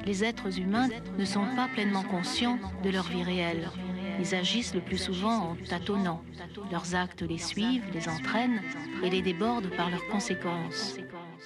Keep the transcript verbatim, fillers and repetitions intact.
Les êtres humains ne sont pas pleinement conscients de leur vie réelle. Ils agissent le plus souvent en tâtonnant. Leurs actes les suivent, les entraînent et les débordent par leurs conséquences.